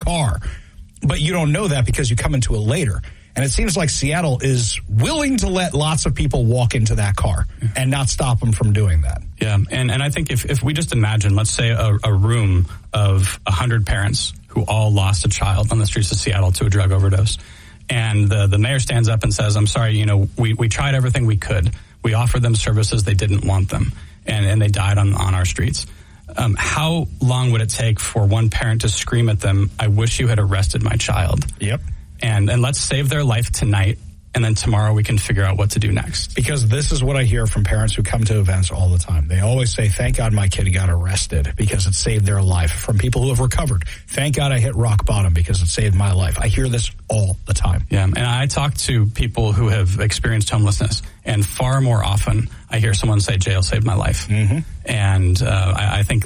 car. But you don't know that because you come into it later. And it seems like Seattle is willing to let lots of people walk into that car and not stop them from doing that. Yeah, and I think if we just imagine, let's say a room of 100 parents who all lost a child on the streets of Seattle to a drug overdose, and the mayor stands up and says, I'm sorry, we tried everything we could. We offered them services, they didn't want them, and they died on our streets. How long would it take for one parent to scream at them, I wish you had arrested my child? Yep. And let's save their life tonight, and then tomorrow we can figure out what to do next. Because this is what I hear from parents who come to events all the time. They always say, thank God my kid got arrested because it saved their life. From people who have recovered, thank God I hit rock bottom because it saved my life. I hear this all the time. Yeah, and I talk to people who have experienced homelessness, and far more often I hear someone say, jail saved my life. Mm-hmm. And I think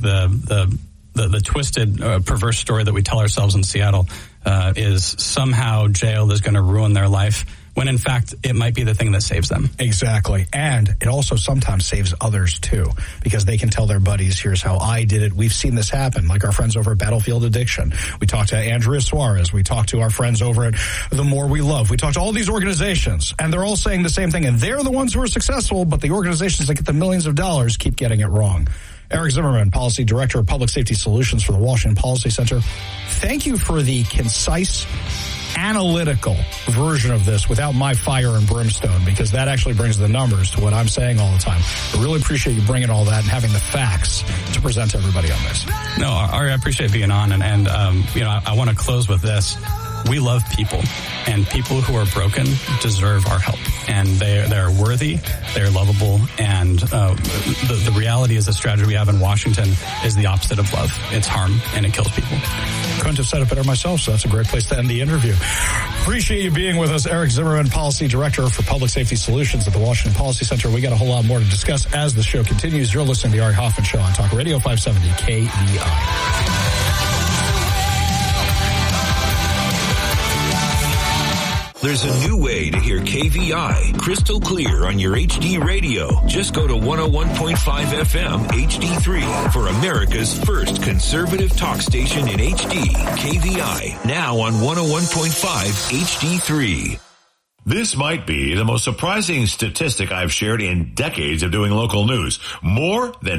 the twisted, perverse story that we tell ourselves in Seattle is somehow jail is going to ruin their life, when in fact it might be the thing that saves them. Exactly. And it also sometimes saves others too, because they can tell their buddies, here's how I did it. We've seen this happen, like our friends over at Battlefield Addiction. We talked to Andrea Suarez. We talked to our friends over at The More We Love. We talked to all these organizations, and they're all saying the same thing. And they're the ones who are successful, but the organizations that get the millions of dollars keep getting it wrong. Eric Zimmerman, Policy Director of Public Safety Solutions for the Washington Policy Center. Thank you for the concise, analytical version of this without my fire and brimstone, because that actually brings the numbers to what I'm saying all the time. I really appreciate you bringing all that and having the facts to present to everybody on this. No, Ari, I appreciate being on, and I want to close with this. We love people, and people who are broken deserve our help, and they're worthy, they're lovable, and the reality is the strategy we have in Washington is the opposite of love. It's harm, and it kills people. Couldn't have said it better myself, so that's a great place to end the interview. Appreciate you being with us. Eric Zimmerman, Policy Director for Public Safety Solutions at the Washington Policy Center. We got a whole lot more to discuss as the show continues. You're listening to the Ari Hoffman Show on Talk Radio 570 KVI. There's a new way to hear KVI crystal clear on your HD radio. Just go to 101.5 FM HD3 for America's first conservative talk station in HD. KVI, now on 101.5 HD3. This might be the most surprising statistic I've shared in decades of doing local news. More than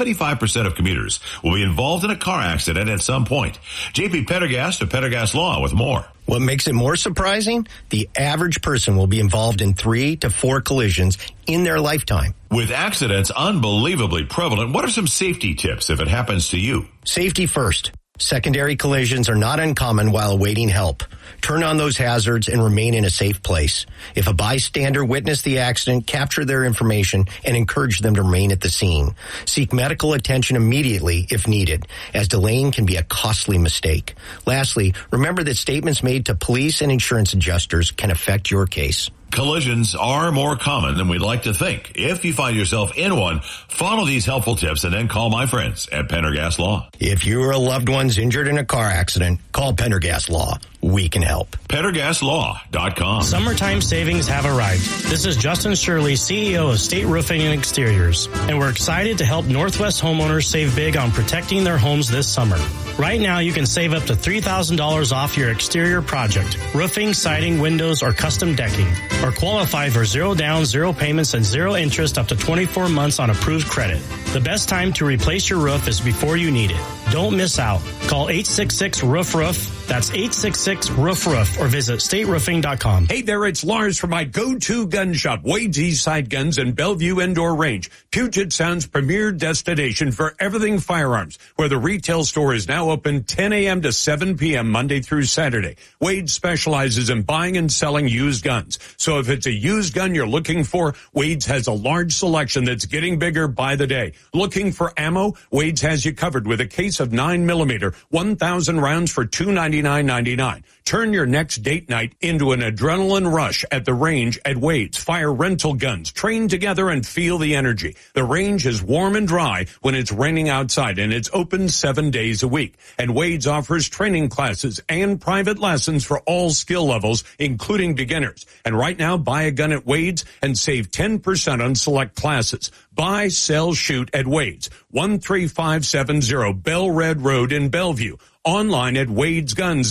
75% of commuters will be involved in a car accident at some point. JP Pendergast of Pendergast Law with more. What makes it more surprising? The average person will be involved in 3 to 4 collisions in their lifetime. With accidents unbelievably prevalent, what are some safety tips if it happens to you? Safety first. Secondary collisions are not uncommon while awaiting help. Turn on those hazards and remain in a safe place. If a bystander witnessed the accident, capture their information and encourage them to remain at the scene. Seek medical attention immediately if needed, as delaying can be a costly mistake. Lastly, remember that statements made to police and insurance adjusters can affect your case. Collisions are more common than we'd like to think. If you find yourself in one, follow these helpful tips and then call my friends at Pendergast Law. If you or a loved one's injured in a car accident, call Pendergast Law. We can help. PendergastLaw.com. Summertime savings have arrived. This is Justin Shirley, CEO of State Roofing and Exteriors, and we're excited to help Northwest homeowners save big on protecting their homes this summer. Right now, you can save up to $3,000 off your exterior project, roofing, siding, windows, or custom decking, or qualify for 0 down, 0 payments, and 0 interest up to 24 months on approved credit. The best time to replace your roof is before you need it. Don't miss out. Call 866-ROOF-ROOF. That's 866-ROOF-ROOF, or visit stateroofing.com. Hey there, it's Lars from my go-to gun shop, Wade's Eastside Guns in Bellevue Indoor Range, Puget Sound's premier destination for everything firearms, where the retail store is now open 10 a.m. to 7 p.m. Monday through Saturday. Wade specializes in buying and selling used guns. So if it's a used gun you're looking for, Wade's has a large selection that's getting bigger by the day. Looking for ammo? Wade's has you covered with a case of 9mm, 1,000 rounds for $299.99. Turn your next date night into an adrenaline rush at the range at Wade's. Fire rental guns. Train together and feel the energy. The range is warm and dry when it's raining outside, and it's open 7 days a week. And Wade's offers training classes and private lessons for all skill levels, including beginners. And right now, buy a gun at Wade's and save 10% on select classes. Buy, sell, shoot at Wade's, 13570 Bell Red Road in Bellevue. Online at wadesguns.com.